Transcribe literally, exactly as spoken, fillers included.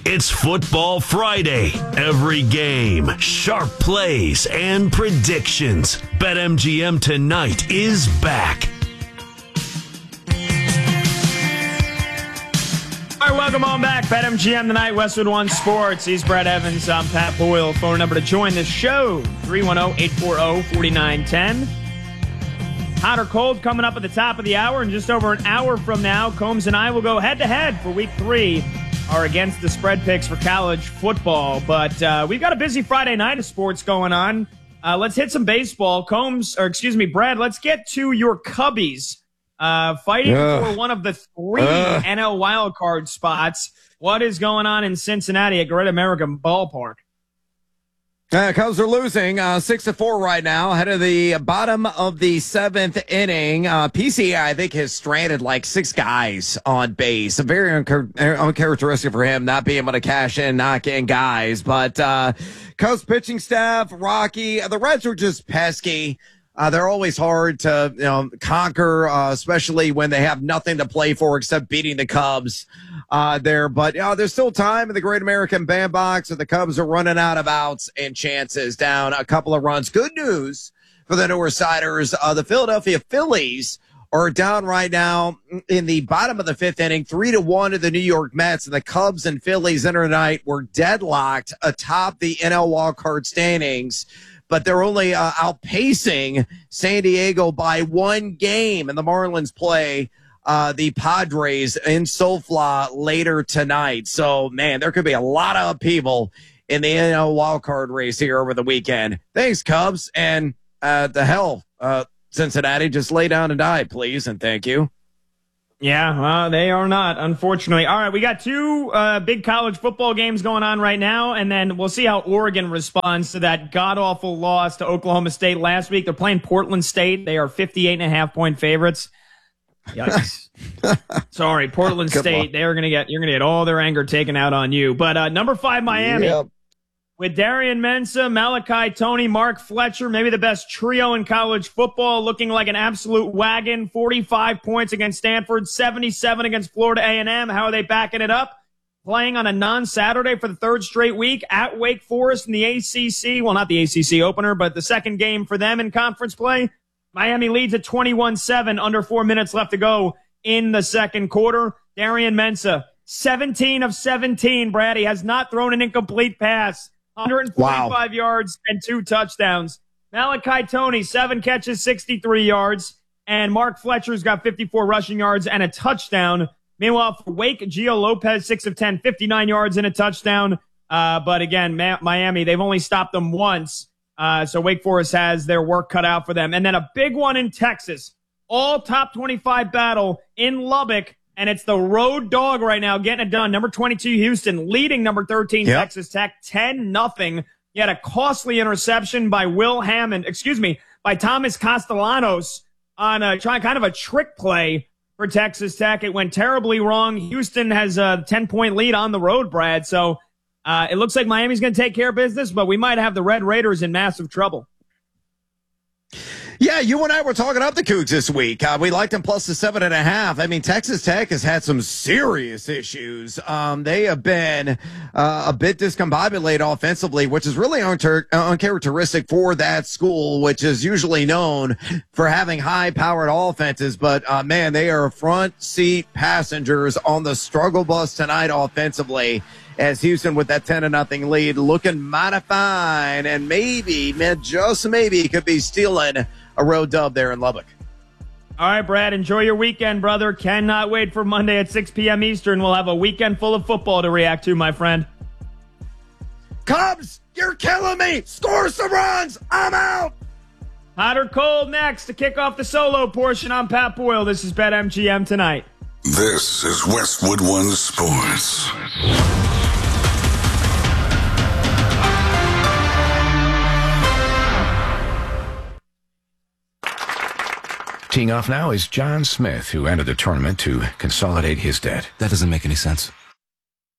It's Football Friday. Every game, sharp plays, and predictions. BetMGM Tonight is back. All right, welcome on back. BetMGM Tonight, Westwood One Sports. He's Brad Evans. I'm Pat Boyle. Phone number to join the show, three one zero, eight four zero, four nine one zero. Hot or cold coming up at the top of the hour. In just over an hour from now, Combs and I will go head-to-head for week three. Are against the spread picks for college football. But uh, we've got a busy Friday night of sports going on. Uh, let's hit some baseball. Combs, or excuse me, Brad, let's get to your Cubbies uh, fighting Ugh. for one of the three Ugh. N L wildcard spots. What is going on in Cincinnati at Great American Ballpark? Uh, Cubs are losing uh, six to four right now, ahead of the bottom of the seventh inning. Uh, P C I, I think, has stranded like six guys on base. Very unchar- uncharacteristic for him, not being able to cash in, knock in guys. But uh, Cubs pitching staff, rocky. The Reds are just pesky. Uh, they're always hard to, you know, conquer, uh, especially when they have nothing to play for except beating the Cubs uh, there. But, you know, there's still time in the Great American Bandbox, and the Cubs are running out of outs and chances, down a couple of runs. Good news for the Northsiders. Uh, the Philadelphia Phillies are down right now in the bottom of the fifth inning, three to one to the New York Mets. And the Cubs and Phillies tonight were deadlocked atop the N L wildcard standings. But they're only uh, outpacing San Diego by one game. And the Marlins play uh, the Padres in SoFla later tonight. So, man, there could be a lot of upheaval in the N L wildcard race here over the weekend. Thanks, Cubs. And uh, the hell, uh, Cincinnati, just lay down and die, please, and thank you. Yeah, well, they are not, unfortunately. All right, we got two uh, big college football games going on right now, and then we'll see how Oregon responds to that god-awful loss to Oklahoma State last week. They're playing Portland State. They are fifty-eight and a half point favorites. Yikes. Sorry, Portland State. They're gonna get you're gonna get all their anger taken out on you. But uh, number five, Miami. Yep. With Darian Mensah, Malachi Toney, Mark Fletcher, maybe the best trio in college football, looking like an absolute wagon. forty-five points against Stanford, seventy-seven against Florida A and M. How are they backing it up? Playing on a non-Saturday for the third straight week at Wake Forest in the A C C. Well, not the A C C opener, but the second game for them in conference play. Miami leads at twenty-one seven, under four minutes left to go in the second quarter. Darian Mensah, seventeen of seventeen, Brad. He has not thrown an incomplete pass. one hundred forty-five wow. yards and two touchdowns. Malachi Toney, seven catches, sixty-three yards. And Mark Fletcher's got fifty-four rushing yards and a touchdown. Meanwhile, for Wake, Gio Lopez, six of ten, fifty-nine yards and a touchdown. Uh, but again, Ma- Miami, they've only stopped them once. Uh, so Wake Forest has their work cut out for them. And then a big one in Texas. All top twenty-five battle in Lubbock. And it's the road dog right now getting it done. Number twenty-two, Houston, leading number thirteen, yep. Texas Tech, ten nothing. He had a costly interception by Will Hammond, excuse me, by Thomas Castellanos on a try, kind of a trick play for Texas Tech. It went terribly wrong. Houston has a ten-point lead on the road, Brad. So uh, it looks like Miami's going to take care of business, but we might have the Red Raiders in massive trouble. Yeah, you and I were talking up the Cougs this week. Uh, we liked them plus the seven and a half. I mean, Texas Tech has had some serious issues. Um, they have been uh, a bit discombobulated offensively, which is really unter- uncharacteristic for that school, which is usually known for having high-powered offenses. But, uh, man, they are front seat passengers on the struggle bus tonight offensively, as Houston with that ten to nothing lead looking mighty fine, and maybe, man, just maybe could be stealing a road dub there in Lubbock. All right, Brad, enjoy your weekend, brother. Cannot wait for Monday at six p.m. Eastern. We'll have a weekend full of football to react to, my friend. Cubs, you're killing me. Score some runs. I'm out. Hot or cold next to kick off the solo portion. I'm Pat Boyle. This is BetMGM Tonight. This is Westwood One Sports. Teeing off now is John Smith, who entered the tournament to consolidate his debt. That doesn't make any sense.